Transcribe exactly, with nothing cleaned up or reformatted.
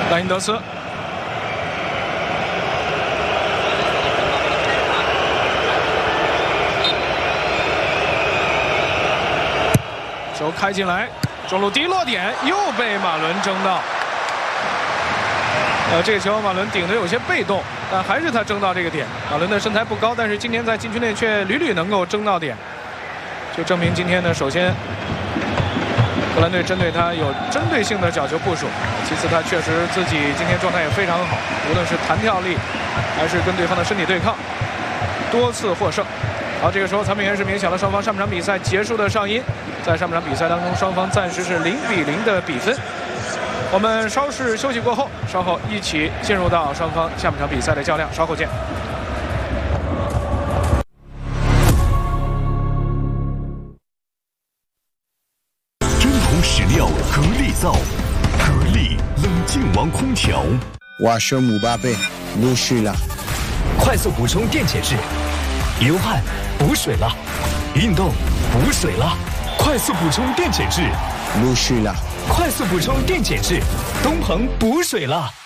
莱因德斯。 球开进来，中路低落点又被马伦争到。呃，这个球马伦顶得有些被动，但还是他争到这个点。马伦的身材不高，但是今天在禁区内却屡屡能够争到点，就证明今天呢，首先荷兰队针对他有针对性的角球部署，其次他确实自己今天状态也非常好，无论是弹跳力还是跟对方的身体对抗，多次获胜。 好，这个时候，裁判员是鸣响了双方上半场比赛结束的哨音。在上半场比赛当中，双方暂时是零比零的比分。我们稍事休息过后，稍后一起进入到双方下半场比赛的较量，稍后见。 真空实料格力造，格力冷静王空调。 瓦舍姆巴贝，不是了。 快速补充电解质。 流汗补水了，运动补水了，快速补充电解质。 不是了， 快速补充电解质，东鹏补水了。